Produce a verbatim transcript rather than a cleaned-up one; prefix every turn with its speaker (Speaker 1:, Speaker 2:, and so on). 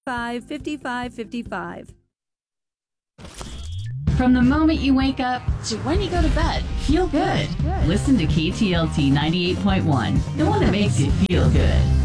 Speaker 1: five fifty-five fifty-five.
Speaker 2: From the moment you wake up to when you go to bed, feel good. Listen to K T L T ninety-eight point one, the one that makes you feel good.